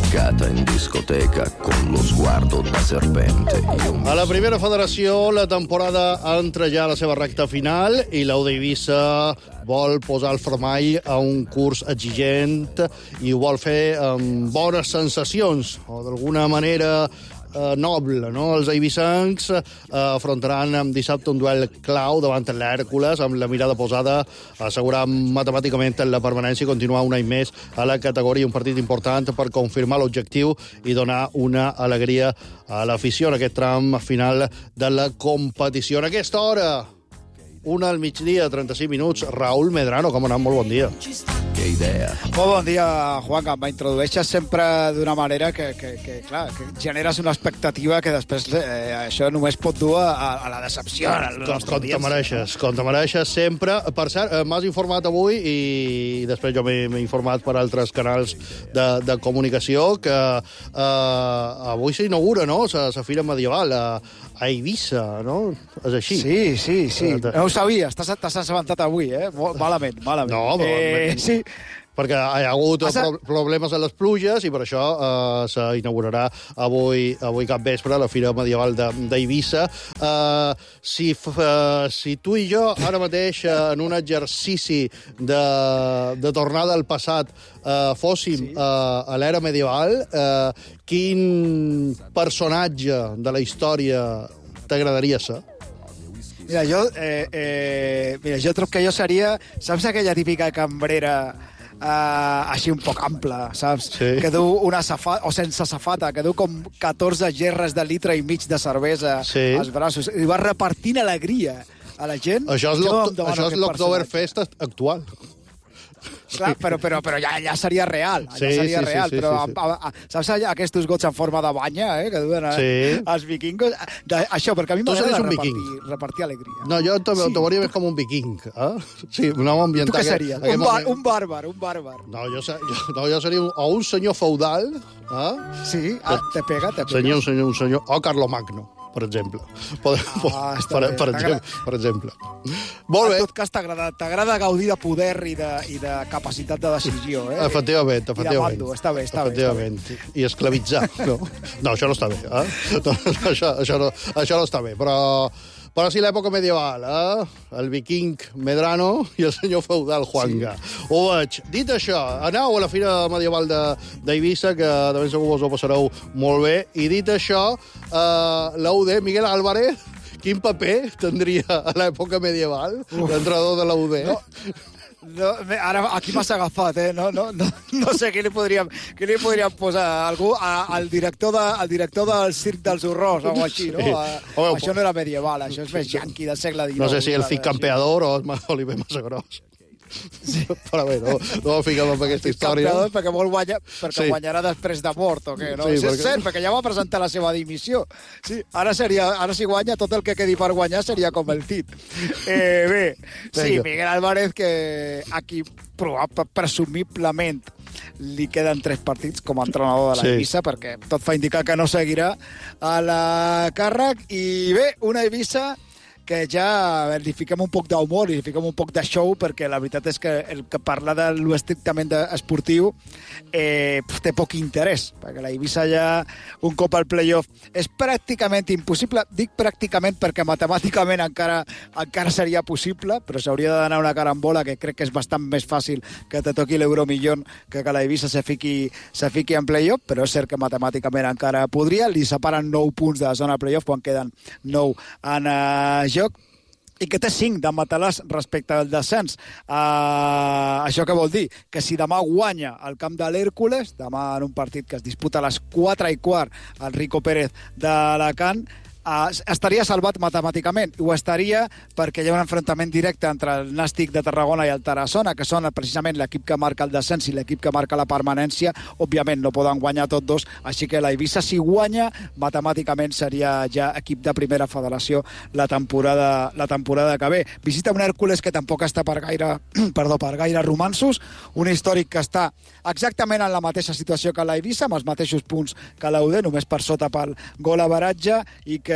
beccata in discoteca con lo sguardo da serpente. A la primera federació la temporada entra ja a la seva recta final i l'Aude Eivissa vol posar el fermall a un curs exigent i ho vol fer amb bones sensacions o d'alguna manera noble, no? Els eivissencs afrontaran dissabte un duel clau davant l'Hèrcules amb la mirada posada a assegurar matemàticament la permanència i continuar un any més a la categoria, un partit important per confirmar l'objectiu i donar una alegria a l'afició en aquest tram final de la competició. En aquesta hora, 1 al migdia, 35 minuts. Raúl Medrano, com ha anat? Molt bon dia. Che idea. Molt bon dia, Juan, que m'introdueixes sempre d'una manera que generes una expectativa que després això només pot dur a la decepció. Com te mereixes sempre. Per cert, m'has informat avui i després jo m'he informat per altres canals de comunicació que avui s'inaugura, no?, la Fira Medieval a Eivissa, no? És així. Sí. No ho sabia, t'has assabentat avui, Malament. No, sí. Perquè hi ha hagut problemes a les pluges i per això s'inaugurarà avui capvespre la Fira Medieval d'Eivissa. Si tu i jo ara mateix en un exercici de tornada al passat fóssim a l'era medieval, quin personatge de la història t'agradaria ser? Mira, jo trobo que jo seria... Saps aquella típica cambrera així un poc ampla, saps? Sí. Que du una safata, o sense safata, que du com 14 gerres de litre i mig de cervesa als braços i va repartint alegria a la gent. Això és l'Oktoberfest actual. Clar, però ja seria real. Però saps aquests gots en forma de banya que duen els vikingos? Això, perquè a mi m'agrada repartir alegria. No, jo t'ho veuria més com un viking. Sí, un home ambientat... Tu què series? Un bàrbar. No, jo seria un senyor feudal. Sí, te pega. Un senyor... O Carlomagno, per exemple. Per exemple. Molt bé. En tot cas, t'agrada gaudir de poder i de capacitat de decisió, Efectivament. I de mando, està bé. I esclavitzar, no? No, això no està bé, Això no està bé, però sí l'època medieval, el viking Medrano i el senyor feudal Juanga. Ho veig. Dit això, aneu a la Fira Medieval d'Eivissa, que de ben segur us ho passareu molt bé. I dit això, l'UD, Miguel Álvarez, quin paper tindria a l'època medieval, l'entrenador de l'UD? No, ara aquí m'has agafat, No sé què li podríem posar. Algú, el director del Circ dels Horrors, o així, no? Això no era medieval, això és més yanqui del segle XIX. No sé si el Cid Campeador o Oliver Massagros. Sí. Però bé, no fiquem en aquesta història. Perquè guanyarà després de mort, o què? No? Sí, és cert, perquè ja va presentar la seva dimissió. Sí, ara si guanya, tot el que quedi per guanyar seria com el Cid. Bé, sí, Miguel Álvarez, que aquí presumiblement li queden 3 partits com a entrenador de l'Eivissa, perquè tot fa indicar que no seguirà a la càrrec. I bé, una Eivissa que ja li fiquem un poc d'humor i li fiquem un poc de show, perquè la veritat és que el que parla de lo estrictament esportiu té poc interès, perquè la Eivissa ja un cop al playoff és pràcticament impossible. Dic pràcticament perquè matemàticament encara seria possible, però s'hauria de donar una carambola que crec que és bastant més fàcil que te toqui l'Euromillón que la Eivissa se fiqui en playoff, però és cert que matemàticament encara podria. Li separen 9 punts de la zona playoff quan queden 9 en joc, i que té 5 de matalàs respecte al descens. Això què vol dir? Que si demà guanya al camp de l'Hèrcules, demà en un partit que es disputa a les 4:15 al Rico Pérez d'Alacant, estaria salvat matemàticament. Ho estaria perquè hi ha un enfrontament directe entre el Nàstic de Tarragona i el Tarassona, que són precisament l'equip que marca el descens i l'equip que marca la permanència. Òbviament no poden guanyar tots dos, així que la Eivissa, si guanya, matemàticament seria ja equip de primera federació la temporada que ve. Visita un Hèrcules que tampoc està per gaire romansos, un històric que està exactament en la mateixa situació que la Eivissa, amb els mateixos punts que l'UD, només per sota pel gol average, i que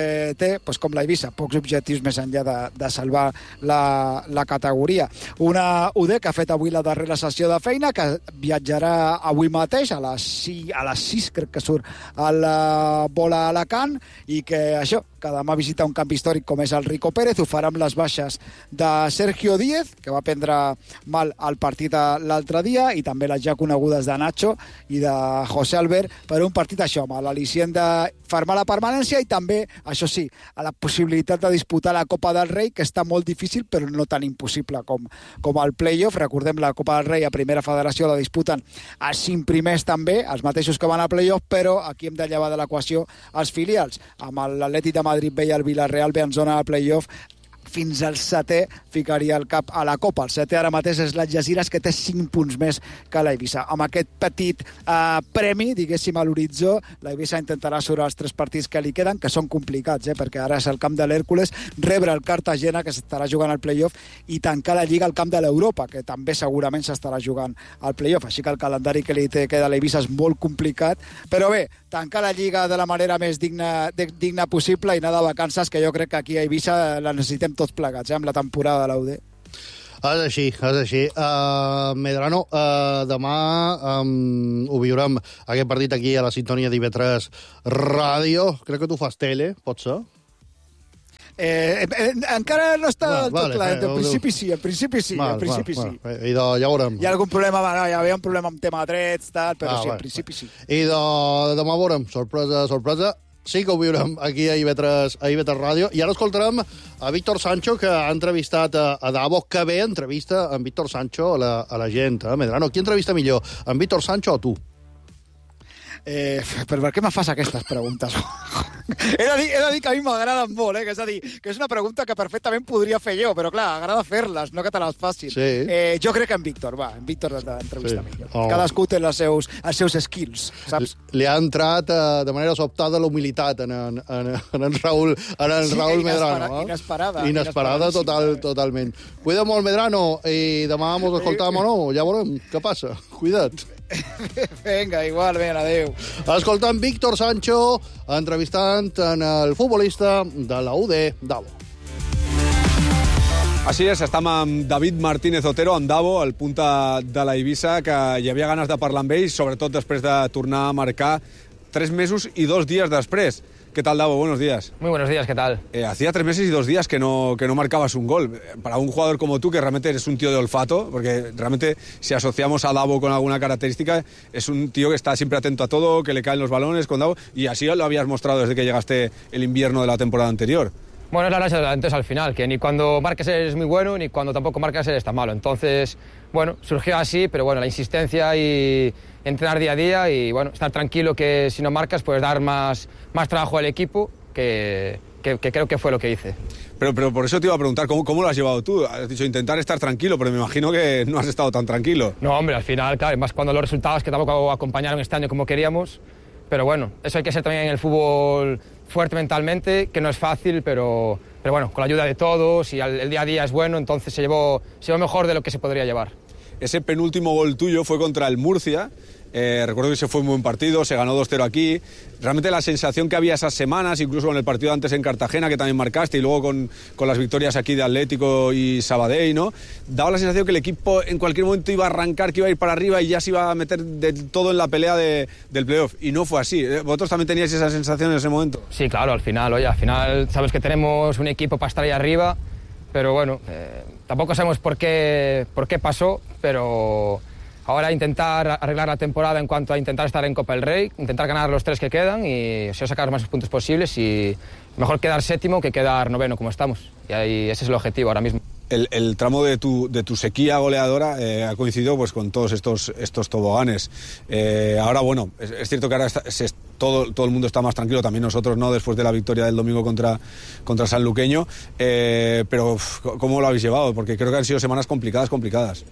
té, doncs com la Eivissa, pocs objectius més enllà de salvar la categoria. Una UD que ha fet avui la darrera sessió de feina, que viatjarà avui mateix a les 6 crec que surt el vol a Alacant, i que això, que demà visita un camp històric com és el Rico Pérez, ho farà amb les baixes de Sergio Díez, que va prendre mal el partit l'altre dia, i també les ja conegudes de Nacho i de José Albert, per un partit això, amb l'al·licient de firmar la permanència, i també, això sí, a la possibilitat de disputar la Copa del Rei, que està molt difícil, però no tan impossible com el play-off. Recordem, la Copa del Rei a Primera Federació la disputen els 5 primers també, els mateixos que van a play-off, però aquí hem de llevar de l'equació els filials. Amb l'Atlètic de Madrid B i el Villarreal ve en zona de play-off, fins al 7è ficaria el cap a la Copa. El 7è ara mateix és l'Algesires, que té 5 punts més que l'Eivissa. Amb aquest petit premi, diguéssim, a l'horitzó, l'Eivissa intentarà sobre els 3 partits que li queden, que són complicats, perquè ara és el camp de l'Hèrcules, rebre el Cartagena, que s'estarà jugant al play-off, i tancar la Lliga al camp de l'Europa, que també segurament s'estarà jugant al play-off. Així que el calendari que li queda a l'Eivissa és molt complicat, però bé, tancar la Lliga de la manera més digna possible i anar de vacances, que jo crec que aquí a Eivissa la necessitem tots plegats, amb la temporada de l'UD. És així. Medrano, demà ho viurem, aquest partit aquí a la sintonia d'IV3 Ràdio. Crec que tu fas tele, pot ser? Encara no està tot clar. En principi sí. I ja veurem. Hi ha algun problema, hi havia un problema amb tema de drets, però sí, en principi sí. I demà veurem, sorpresa. Sí que ho viurem aquí a IV3 Ràdio. I ara escoltarem a Víctor Sancho, que ha entrevistat a Davo. Que bé entrevista en Víctor Sancho a la gent. Medrano, qui entrevista millor, en Víctor Sancho o tu? Però per què me fas aquestes preguntes? He de dir que a mi m'agraden molt, que és a dir, que és una pregunta que perfectament podria fer jo, però clar, agrada fer-les, no que te les facin. Sí. Jo crec que en Víctor l'ha d'entrevistar millor. Cadascú té els seus skills, saps? Li ha entrat de manera sobtada la humilitat en Raúl Medrano. Inesperada totalment. Cuida molt, Medrano, i demà mos escoltam o no, ja veurem què passa. Cuida't. Vinga, igualment, adéu. Escoltant Víctor Sancho, entrevistant en el futbolista de la UD, Davo. Així és, estem amb David Martínez Otero, amb Davo, el punta de la Eivissa, que hi havia ganes de parlar amb ell, sobretot després de tornar a marcar 3 mesos i 2 dies després. ¿Qué tal, Davo? Buenos días. Muy buenos días, ¿qué tal? Hacía 3 meses y 2 días que no marcabas un gol. Para un jugador como tú, que realmente eres un tío de olfato, porque realmente si asociamos a Davo con alguna característica, es un tío que está siempre atento a todo, que le caen los balones con Davo, y así lo habías mostrado desde que llegaste el invierno de la temporada anterior. Bueno, es la gracia antes al final, que ni cuando marcas eres muy bueno, ni cuando tampoco marcas eres tan malo. Entonces, bueno, surgió así, pero bueno, la insistencia y entrenar día a día y bueno, estar tranquilo que si no marcas puedes dar más trabajo al equipo, que creo que fue lo que hice. Pero por eso te iba a preguntar, ¿cómo lo has llevado tú? Has dicho intentar estar tranquilo, pero me imagino que no has estado tan tranquilo. No, hombre, al final, claro, más cuando los resultados que tampoco acompañaron este año como queríamos, pero bueno, eso hay que ser también en el fútbol fuerte mentalmente, que no es fácil, pero bueno, con la ayuda de todos y el día a día es bueno, entonces se llevó mejor de lo que se podría llevar. Ese penúltimo gol tuyo fue contra el Murcia. Recuerdo que se fue un buen partido, se ganó 2-0 aquí. Realmente la sensación que había esas semanas, incluso con el partido antes en Cartagena, que también marcaste, y luego con las victorias aquí de Atlético y Sabadell, ¿no? Daba la sensación que el equipo en cualquier momento iba a arrancar, que iba a ir para arriba y ya se iba a meter del todo en la pelea del playoff. Y no fue así. ¿Vosotros también teníais esa sensación en ese momento? Sí, claro, al final sabes que tenemos un equipo para estar ahí arriba, pero bueno, tampoco sabemos por qué pasó, pero ahora intentar arreglar la temporada en cuanto a intentar estar en Copa del Rey, intentar ganar los 3 que quedan y sacar los más puntos posibles, y mejor quedar 7º que quedar 9º como estamos. Y ahí ese es el objetivo ahora mismo. El tramo de tu sequía goleadora ha coincidido pues con todos estos toboganes. Ahora, bueno, es cierto que ahora todo el mundo está más tranquilo, también nosotros, ¿no? Después de la victoria del domingo contra Sanluqueño. Pero, ¿cómo lo habéis llevado? Porque creo que han sido semanas complicadas.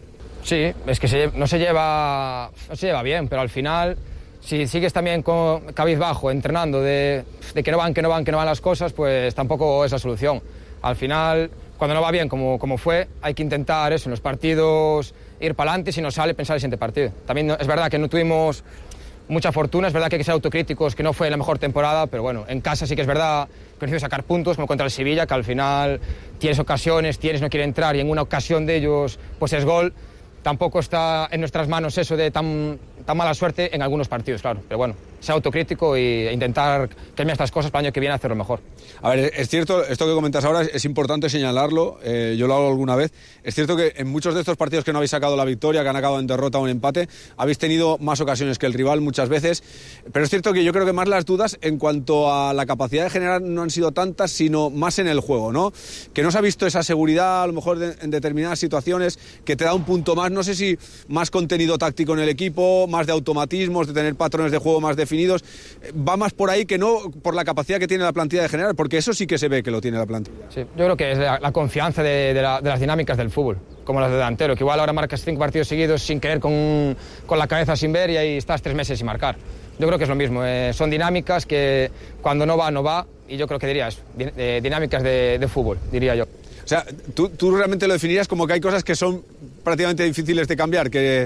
Sí, es que no se lleva bien, pero al final, si sigues también con cabizbajo, entrenando de que no van las cosas, pues tampoco es la solución. Al final, cuando no va bien como fue, hay que intentar eso, en los partidos ir para adelante, si no sale, pensar el siguiente partido. También es verdad que no tuvimos mucha fortuna. Es verdad que hay que ser autocríticos, que no fue la mejor temporada, pero bueno, en casa sí que es verdad que necesito sacar puntos, como contra el Sevilla, que al final tienes ocasiones, no quiere entrar, y en una ocasión de ellos pues es gol. Tampoco está en nuestras manos eso de tan mala suerte en algunos partidos, claro. Pero bueno, ser autocrítico e intentar cambiar estas cosas para el año que viene, hacerlo mejor. A ver, es cierto, esto que comentas ahora es importante señalarlo, yo lo hago alguna vez. Es cierto que en muchos de estos partidos que no habéis sacado la victoria, que han acabado en derrota o en empate, habéis tenido más ocasiones que el rival muchas veces. Pero es cierto que yo creo que más las dudas en cuanto a la capacidad de generar no han sido tantas, sino más en el juego, ¿no? Que no se ha visto esa seguridad, a lo mejor en determinadas situaciones, que te da un punto más. No sé si más contenido táctico en el equipo, más de automatismos, de tener patrones de juego más definidos. Va más por ahí que no por la capacidad que tiene la plantilla de generar, porque eso sí que se ve que lo tiene la plantilla. Sí, yo creo que es la confianza de las dinámicas del fútbol, como las de delantero, que igual ahora marcas 5 partidos seguidos sin querer, con la cabeza sin ver, y ahí estás 3 meses sin marcar. Yo creo que es lo mismo, son dinámicas que cuando no va, y yo creo que dirías dinámicas de fútbol, diría yo. O sea, tú realmente lo definirías como que hay cosas que son prácticamente difíciles de cambiar, que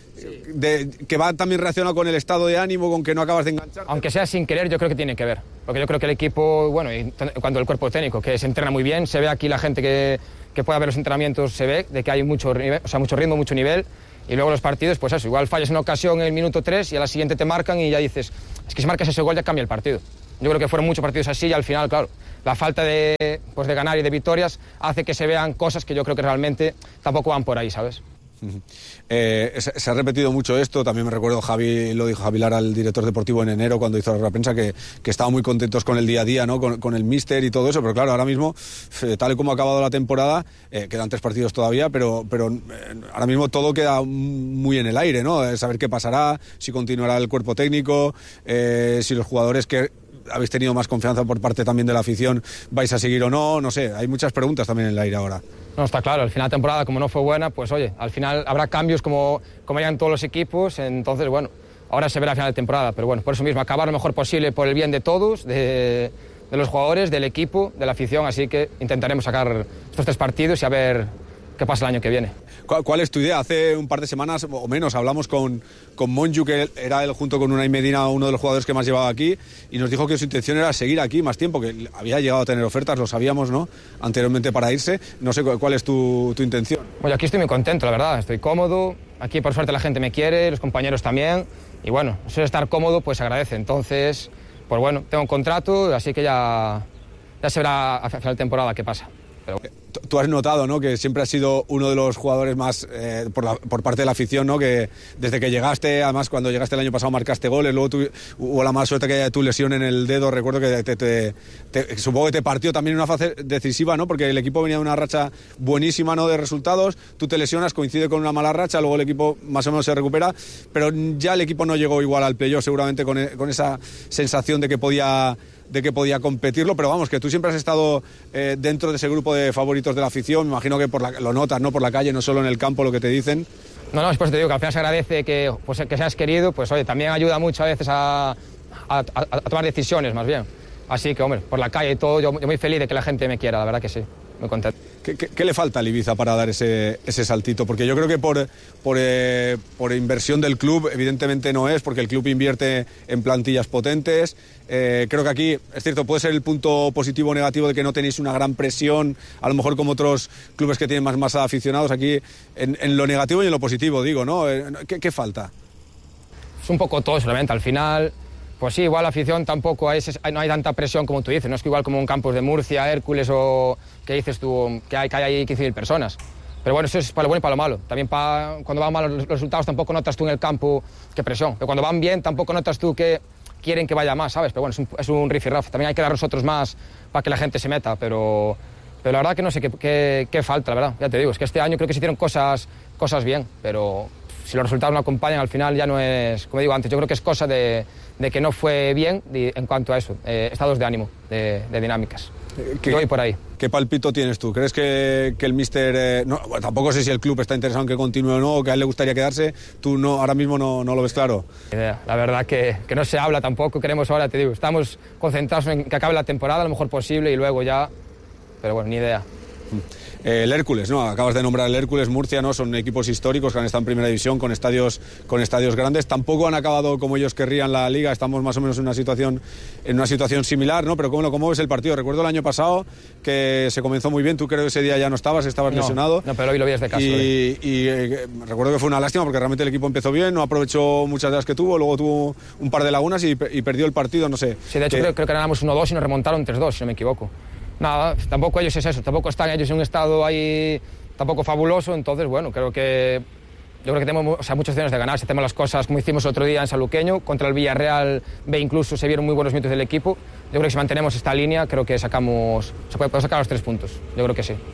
va también relacionado con el estado de ánimo, con que no acabas de enganchar. Aunque sea sin querer, yo creo que tiene que ver. Porque yo creo que el equipo, bueno, y cuando el cuerpo técnico, que se entrena muy bien, se ve aquí la gente que puede ver los entrenamientos, se ve de que hay mucho ritmo, mucho nivel. Y luego los partidos, pues eso, igual fallas una ocasión en el minuto 3 y a la siguiente te marcan y ya dices, es que si marcas ese gol ya cambia el partido. Yo creo que fueron muchos partidos así y al final, claro, la falta de ganar y de victorias hace que se vean cosas que yo creo que realmente tampoco van por ahí, ¿sabes? Se ha repetido mucho esto, también me recuerdo lo dijo Javi Lara, el director deportivo, en enero cuando hizo la prensa, que estaban muy contentos con el día a día, ¿no? con el míster y todo eso, pero claro, ahora mismo, tal y como ha acabado la temporada, quedan 3 partidos todavía, pero ahora mismo todo queda muy en el aire, ¿no? Saber qué pasará, si continuará el cuerpo técnico, si los jugadores que habéis tenido más confianza por parte también de la afición vais a seguir o no sé, hay muchas preguntas también en el aire ahora. No, está claro, al final de temporada, como no fue buena, pues oye, al final habrá cambios como hay en todos los equipos, entonces bueno, ahora se verá al final de temporada, pero bueno, por eso mismo, acabar lo mejor posible por el bien de todos, de los jugadores, del equipo, de la afición, así que intentaremos sacar estos 3 partidos y a ver qué pasa el año que viene. ¿Cuál es tu idea? Hace un par de semanas o menos hablamos con Monju, que era él junto con Unai Medina, uno de los jugadores que más llevaba aquí, y nos dijo que su intención era seguir aquí más tiempo, que había llegado a tener ofertas, lo sabíamos, ¿no?, anteriormente para irse. No sé cuál es tu intención. Bueno, aquí estoy muy contento, la verdad, estoy cómodo, aquí por suerte la gente me quiere, los compañeros también, y bueno, eso de estar cómodo pues se agradece. Entonces, pues bueno, tengo un contrato, así que ya se verá a final de temporada qué pasa. Pero tú has notado, ¿no?, que siempre has sido uno de los jugadores más por parte de la afición, ¿no?, que desde que llegaste, además cuando llegaste el año pasado marcaste goles, luego hubo la mala suerte que haya tu lesión en el dedo, recuerdo que supongo que te partió también en una fase decisiva, ¿no?, porque el equipo venía de una racha buenísima, ¿no?, de resultados, tú te lesionas, coincide con una mala racha, luego el equipo más o menos se recupera, pero ya el equipo no llegó igual al playoff, seguramente con esa sensación de que podía competirlo, pero vamos, que tú siempre has estado dentro de ese grupo de favoritos de la afición, me imagino que lo notas, ¿no?, por la calle, no solo en el campo, lo que te dicen. No, después te digo que al final se agradece que seas querido, pues oye, también ayuda mucho a veces a tomar decisiones, más bien. Así que, hombre, por la calle y todo, yo muy feliz de que la gente me quiera, la verdad que sí, muy contento. ¿Qué le falta al Ibiza para dar ese saltito? Porque yo creo que por inversión del club, evidentemente no es, porque el club invierte en plantillas potentes. Creo que aquí, es cierto, puede ser el punto positivo o negativo de que no tenéis una gran presión, a lo mejor como otros clubes que tienen más masa de aficionados. Aquí, en lo negativo y en lo positivo, digo, ¿no? ¿Qué falta? Es un poco todo, solamente, al final. Pues sí, igual la afición tampoco no hay tanta presión como tú dices, no es que igual como un campus de Murcia, Hércules o que dices tú que hay ahí 15.000 personas. Pero bueno, eso es para lo bueno y para lo malo. También cuando van mal los resultados tampoco notas tú en el campo qué presión. Pero cuando van bien tampoco notas tú que quieren que vaya más, ¿sabes? Pero bueno, es un riff-raff. También hay que dar nosotros más para que la gente se meta, pero la verdad que no sé qué falta, la verdad. Ya te digo, es que este año creo que se hicieron cosas bien, pero si los resultados no acompañan, al final ya no es, como digo antes, yo creo que es cosa de que no fue bien en cuanto a eso, estados de ánimo, de dinámicas. Yo voy por ahí. ¿Qué palpito tienes tú? ¿Crees que el míster... bueno, tampoco sé si el club está interesado en que continúe o no, o que a él le gustaría quedarse. ¿Tú ahora mismo no lo ves claro? La verdad que no se habla tampoco. Queremos ahora, te digo, estamos concentrados en que acabe la temporada lo mejor posible y luego ya... Pero bueno, ni idea. El Hércules, ¿no? Acabas de nombrar el Hércules, Murcia, ¿no? Son equipos históricos que han estado en primera división con estadios grandes. Tampoco han acabado como ellos querrían la liga. Estamos más o menos en una situación similar, ¿no? Pero ¿cómo ves el partido? Recuerdo el año pasado que se comenzó muy bien. Tú creo que ese día ya no estabas lesionado. No, pero hoy lo vi desde casa. Y recuerdo que fue una lástima porque realmente el equipo empezó bien, no aprovechó muchas de las que tuvo, luego tuvo un par de lagunas y perdió el partido, no sé. Sí, de hecho creo que ganamos 1-2 y nos remontaron 3-2, si no me equivoco. Nada, tampoco ellos es eso, tampoco están ellos en un estado ahí tampoco fabuloso, entonces bueno, yo creo que tenemos muchas opciones de ganar. Si hacemos las cosas como hicimos el otro día en Sanluqueño, contra el Villarreal B incluso se vieron muy buenos minutos del equipo. Yo creo que si mantenemos esta línea, creo que se puede sacar los 3 puntos, yo creo que sí.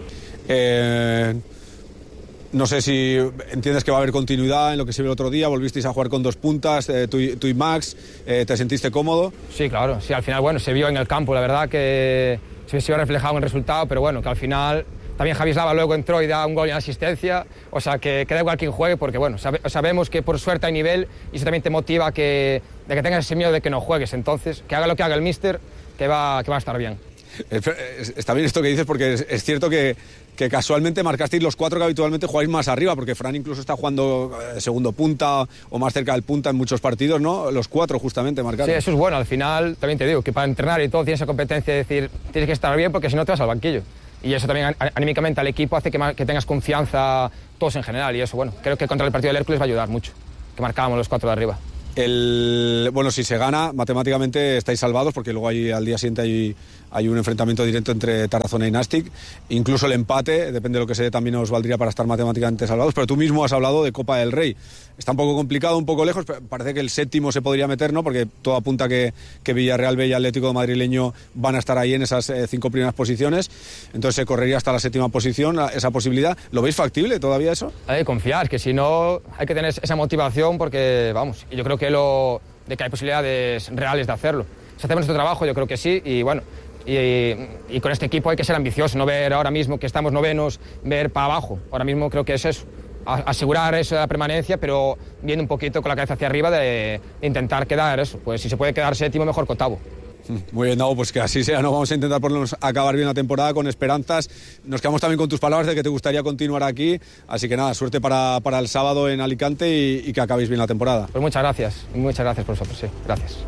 No sé si entiendes que va a haber continuidad en lo que se vio el otro día, volvisteis a jugar con 2 puntas, tú y Max, ¿te sentiste cómodo? Sí, claro, sí, al final bueno, se vio en el campo, la verdad que se vio reflejado en el resultado, pero bueno, que al final también Javi Slava luego entró y da un gol en asistencia, o sea que da igual quien juegue, porque bueno, sabemos que por suerte hay nivel y eso también te motiva de que tengas ese miedo de que no juegues, entonces que haga lo que haga el míster, que va a estar bien. Está bien esto que dices porque es cierto que casualmente marcasteis los 4 que habitualmente jugáis más arriba, porque Fran incluso está jugando segundo punta o más cerca del punta en muchos partidos, ¿no? Los 4 justamente marcaron. Sí, eso es bueno, al final también te digo que para entrenar y todo tienes esa competencia de decir, tienes que estar bien porque si no te vas al banquillo. Y eso también anímicamente al equipo hace que tengas confianza todos en general y eso, bueno, creo que contra el partido del Hércules va a ayudar mucho, que marcábamos los 4 de arriba. Bueno, si se gana, matemáticamente estáis salvados porque luego al día siguiente hay un enfrentamiento directo entre Tarazona y Nastic. Incluso el empate, depende de lo que se dé, también os valdría para estar matemáticamente salvados. Pero tú mismo has hablado de Copa del Rey. Está un poco complicado, un poco lejos. Pero parece que el 7º se podría meter, ¿no? Porque todo apunta que Villarreal B y Atlético Madrileño van a estar ahí en esas 5 primeras posiciones. Entonces se correría hasta la 7ª posición esa posibilidad. ¿Lo veis factible todavía eso? Hay que confiar, que si no hay que tener esa motivación porque, vamos, yo creo que de que hay posibilidades reales de hacerlo. Si hacemos nuestro trabajo, yo creo que sí, y bueno, y con este equipo hay que ser ambicioso, no ver ahora mismo que estamos novenos, ver para abajo. Ahora mismo creo que es eso, asegurar eso de la permanencia, pero viendo un poquito con la cabeza hacia arriba de intentar quedar eso. Pues si se puede quedar 7º, mejor que 8º. Muy bien, Dago, pues que así sea, ¿no? Vamos a intentar por lo menos acabar bien la temporada con esperanzas. Nos quedamos también con tus palabras de que te gustaría continuar aquí, así que nada, suerte para el sábado en Alicante y que acabéis bien la temporada. Pues muchas gracias por vosotros, sí, gracias.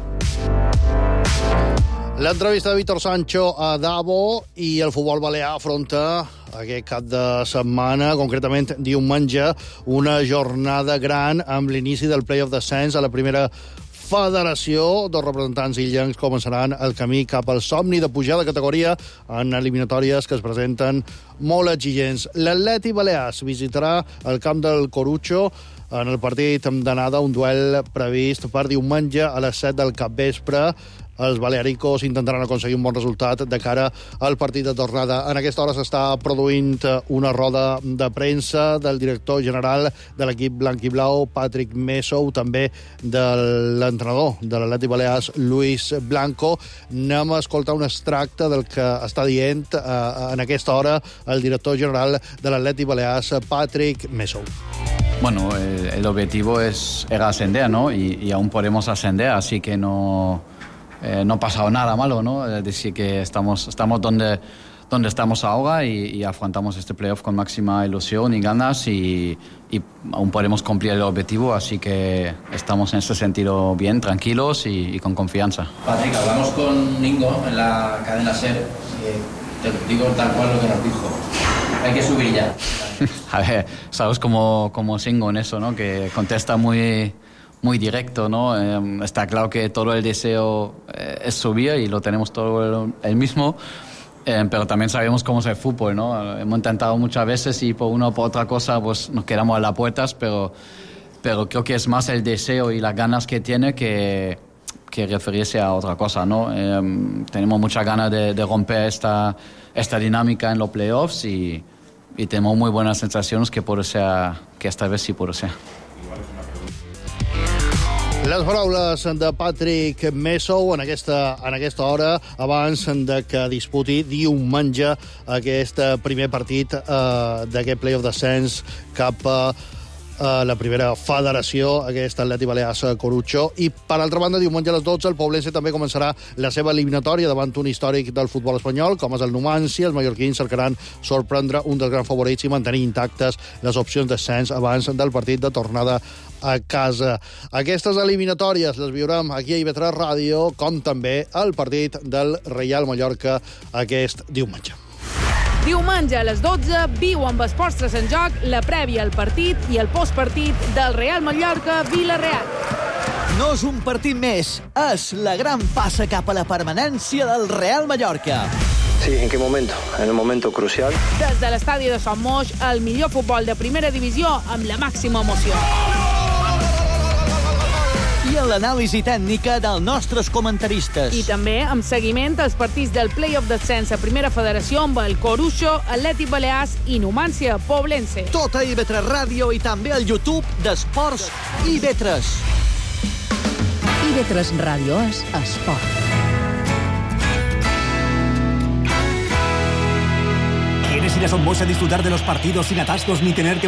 L'entrevista de Víctor Sancho a Davo i el futbol balear afronta aquest cap de setmana, concretament diumenge, una jornada gran amb l'inici del play-off d'ascens a la primera federació. 2 representants illencs començaran el camí cap al somni de pujar de categoria en eliminatòries que es presenten molt exigents. L'Atleti Balears visitarà el camp del Corucho en el partit d'anada, un duel previst per diumenge a les 7 del capvespre. Els balearicos intentaran aconseguir un bon resultat de cara al partit de tornada. En aquesta hora s'està produint una roda de premsa del director general de l'equip blanc-i-blau, Patrick Messou, també de l'entrenador de l'Atleti Balears, Luis Blanco. Anem a escoltar un extracte del que està dient en aquesta hora el director general de l'Atleti Balears, Patrick Messou. Bueno, el objetivo era ascender, ¿no? Y aún podemos ascender, así que no ha pasado nada malo, ¿no? Es decir, que estamos donde estamos ahora y afrontamos este playoff con máxima ilusión y ganas y aún podemos cumplir el objetivo, así que estamos en ese sentido bien, tranquilos y con confianza. Patrick, hablamos con Ningo en la cadena SER y te digo tal cual lo que nos dijo. Hay que subir ya. A ver, sabes cómo Singo en eso, ¿no? Que contesta muy directo, ¿no? Está claro que todo el deseo es subir y lo tenemos todo el mismo, pero también sabemos cómo es el fútbol, ¿no? Hemos intentado muchas veces y por una o por otra cosa pues nos quedamos a las puertas, pero creo que es más el deseo y las ganas que tiene que referirse a otra cosa, ¿no? Tenemos muchas ganas de romper esta dinámica en los playoffs y tenemos muy buenas sensaciones que esta vez sí puede ser. Les paraules de Patrick Messou en aquesta hora, abans de que disputi diumenge aquest primer partit d'aquest play-off d'ascens cap a la primera federació, aquest Atleti Balears Corutxo. I, per altra banda, diumenge a les 12, el Poblense també començarà la seva eliminatòria davant un històric del futbol espanyol, com és el Numancia. Els mallorquins cercaran sorprendre un dels grans favorits i mantenir intactes les opcions d'ascens abans del partit de tornada a casa. Aquestes eliminatòries les viurem aquí a IB3 Ràdio, com també el partit del Reial Mallorca aquest diumenge. Diumenge a les 12 viu amb Esports 3 en joc la prèvia al partit i el postpartit del Real Mallorca-Villarreal. No és un partit més, és la gran passa cap a la permanència del Real Mallorca. Sí, ¿en qué momento? En el momento crucial. Des de l'estadi de Son Moix, el millor futbol de primera divisió amb la màxima emoció. I en l'anàlisi tècnica dels nostres comentaristes. I també amb seguiment als partits del play-off d'ascens a Primera Federació amb el Corutxo, Atlètic Balears i Numancia Poblense. Tot a IB3 Ràdio i també al YouTube d'Esports IB3. IB3 Ràdio és esport. ¿Quieres ir a Son Moix a disfrutar de los partidos sin atascos ni tener que